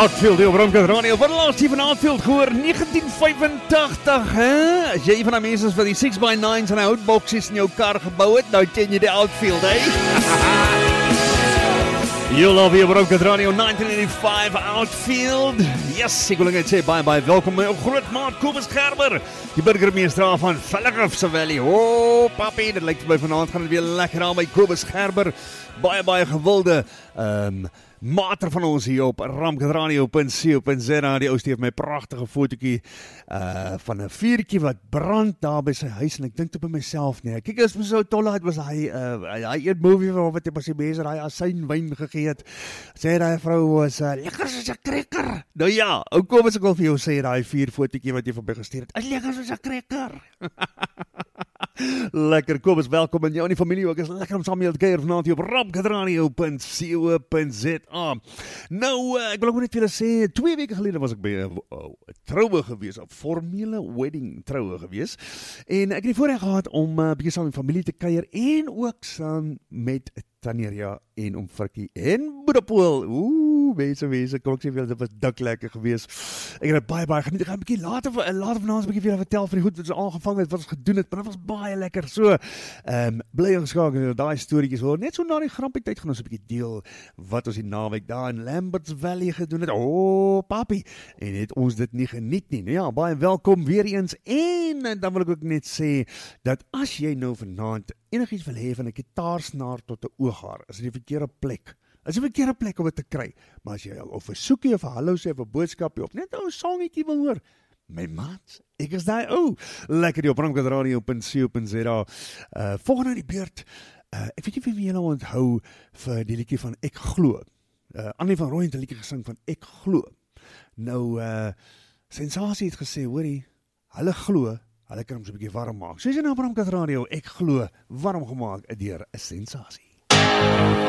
Outfield hier op Romkant Radio. Wat laatst hier van Outfield gehoor? 1985, hè? As jy een van die mense is wat die 6x9's en die houtboksies in jou kar gebouw het, nou ken jy die Outfield, hè? You love hier op Romkant Radio 1985 Outfield. Yes, ek wil net sê, bye, welkom my groot maat Kobus Gerber, die burgemeester van Villiers Valley. Oh, papi, dit lyk vir my vanaand gaan het weer lekker aan by Kobus Gerber. Baie gewilde, mater van ons hier op ramkadradio.co.za. Die ouste heeft my prachtige fotootjie van 'n vuurtjie wat brand daar by sy huis en ek dink toe by myself, nee, kyk as my so tolle het was hy eet movie wat hy pas die mense hy asyn wyn gegee het. Sê die vrou was lekker soos 'n krekker. Nou ja, ou kom as ek wil vir jou sê daai vuurfotootjie wat jy van my gestuur het. Lekker soos 'n krekker. Lekker, Kobus, welkom in jou en die familie ook. Is lekker om saam met jou te kuier vanaand hier op ramkadradio.co.za. Nou, ek wil ook net vir julle sê, 2 weke gelede was ek by 'n troue gewees, 'n formele wedding troue gewees. En ek het die voorreg gehad om 'n bietjie saam met die familie te kuier en ook saam met Taneria en oom Frikkie en Boedepoel. Mense, kom ek sê vir julle, dit was dik lekker gewees. Ek het baie geniet. Ek gaan 'n bietjie later vanaand 'n bietjie vir julle vertel van die goed wat ons aangevang het, wat ons gedoen het, maar dit was baie lekker. So, bly ingeskakel en daai storieetjies hoor. Net so na die grampie tyd gaan ons 'n bietjie deel wat ons die naweek daar in Lamberts Valley gedoen het. Oh, papi, en het ons dit nie geniet nie. Nou ja, baie welkom weer eens. En dan wil ek ook net sê dat as jy nou vanaand enigiets wil hê van 'n gitaarsnaar tot 'n ooghaar, is dit die verkeerde plek. Is die verkeerde plek om dit te kry. Maar as jy al of 'n soekie of 'n hallo sê of 'n boodskapie of net 'n songetjie wil hoor, my maat, ek is daai lekker die op ramkadradio.co.za. Volgende in die beurt, ek weet nie wie julle onthou vir die liedjie van Ek Glo. Annie van Rooyen het 'n liedjie gesing van Ek Glo. Nou, Sensasie het gesê, hoorie, hulle glo, hulle kan hom so 'n bietjie warm maak. Soos jy nou op Ramkadradio, Ek Glo, warm gemaak deur 'n Sensasie.